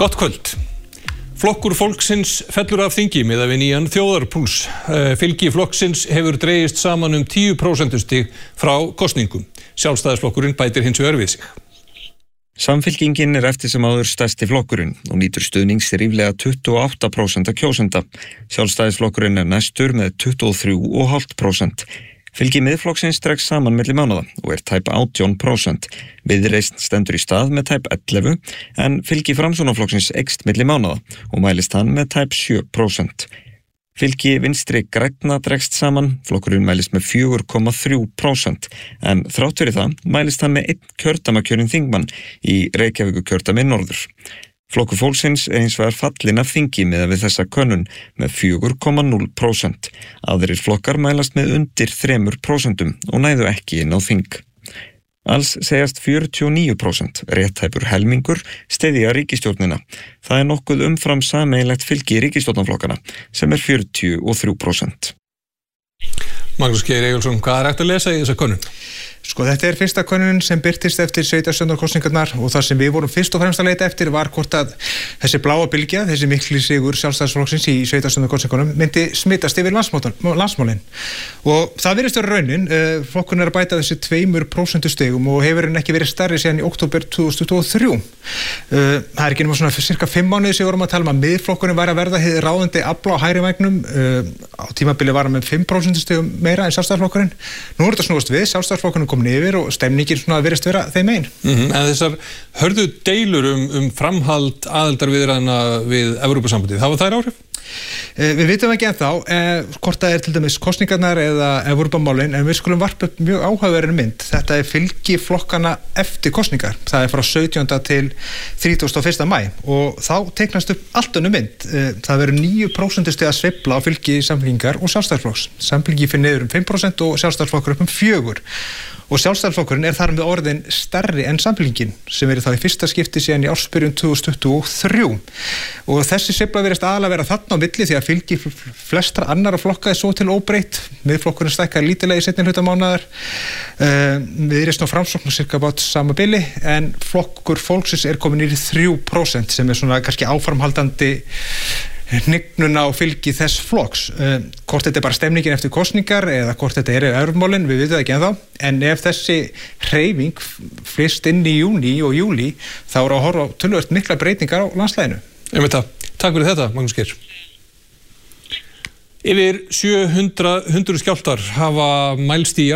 Gott kvöld. Flokkur fólksins fellur af þingi miðað við nýjan þjóðarpúls. Fylgi flokksins hefur dregist saman 10% stig frá kosningum. Sjálfstæðisflokkurinn bætir hins vegar við sig. Samfylkingin eftir sem áður stærsti flokkurinn og nýtur stuðnings ríflega 28% kjósenda. Sjálfstæðisflokkurinn næstur með 23,5%. Fylgi Miðflokksins dregst saman milli mánaða og tæp 18%. Viðreisn stendur í stað með tæp 11%, en fylgi Framsóknarflokksins eykst milli mánaða og mælist hann með tæp 7%. Fylgi Vinstri grænna dregst saman, flokkurinn mælist með 4,3%, en þrátt fyrir það mælist hann með 1 kjördæmakjörinn þingmann í Reykjavíkurkjördæmi norður. Flokkur fólksins hins vegar fallinn af þingi miðað við þessa könnun með 4,0%. Aðrir flokkar mælast með undir 3% og næðu ekki inn á þing. Alls segjast 49%, réttæpur helmingur, styðja ríkisstjórnina. Það nokkuð umfram sameiginlegt fylgi ríkisstjórnarflokkana sem 43%. Magnús Geir Eyjólfsson, hvað hægt að lesa í þessa könnun? Þetta fyrsta könnun sem birtist eftir sveitarstjórnarkosningarnar og það sem við vorum fyrst og fremst að leita eftir var hvort að þessi bláa bylgja, þessi mikli sigur Sjálfstæðisflokksins í sveitarstjórnarkosningunum myndi smitast yfir landsmálin. Og það virðist vera raunin. Flokkurinn að bæta þessi 2% stigum og hefur hann ekki verið stærri síðan í október 2023. Það ekki nema svona cirka 5 mánuði sem við vorum að tala að Miðflokkurinn væri að verða hið ráðandi afl á hægri vængnum. Á tímabili var hann með 5% stigum meira en Sjálfstæðisflokkurinn. Nú þetta snúast við, Sjálfstæðisflokkurinn komin yfir og stemningin svona virðist vera þeim megin. En þessar hörðu deilur framhald aðildarviðræðna við Evrópusambandið, hafa þær áhrif? Við vitum ekki ennþá hvort það til dæmis kosningarnar eða Evrópumálin, en við skulum varpa upp mjög áhugaverðin mynd. Þetta fylgi flokkana eftir kosningar. Það frá 17. til 31. maí og þá teiknast upp allt önnur mynd. Það verður 9% stiga sveifla á fylgi Samfylkingar og Sjálfstæðisflokks. Samfylkingi fer niður 5% og Sjálfstæðisflokkur upp 4%. Og Sjálfstæðisflokkurinn þar með orðin stærri en Samfylkingin sem þá í fyrsta skipti síðan í ársbyrjun 2023. Og þessi sveifla virðist aðalega vera þarna á milli því að fylgi flestra annara flokka svo til óbreytt. Miðflokkurinn stækkar lítillega í seinni hluta mánaðar. Viðreisn og Framsókn cirka bát sama bili, en flokkur fólksins komin í 3% sem svona kannski áframhaldandi hnignun á fylgi þess flokks. Hvort þetta bara stemningin eftir kosningar eða hvort þetta Evrópumálin, við vitum það ekki ennþá, en ef þessi hreyfing flyst inn í júní og júlí þá að horfa á töluvert mikla breytingar á landslæginu. Takk fyrir þetta, Magnús Geir. Yfir 700 skjálftar hafa mælst í